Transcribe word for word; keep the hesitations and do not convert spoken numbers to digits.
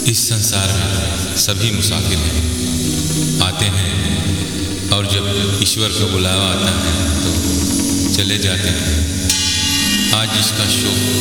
इस संसार में सभी मुसाफिर हैं, आते हैं और जब ईश्वर का बुलावा आता है तो चले जाते हैं। आज जिसका शोक